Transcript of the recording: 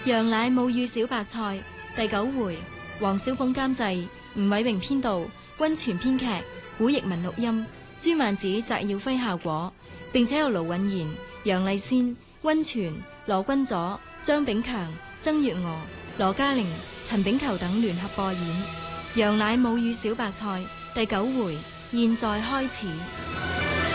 羊奶母與小白菜第9回，黃小鳳監製，吳偉榮編導，溫泉編劇，古譯文錄音，朱曼子、翟耀輝效果，並且有盧允賢、楊麗仙、溫泉、羅君佐、張炳強、曾月娥、羅嘉玲、陳炳球等聯合播演。羊奶母與小白菜第9回，現在開始。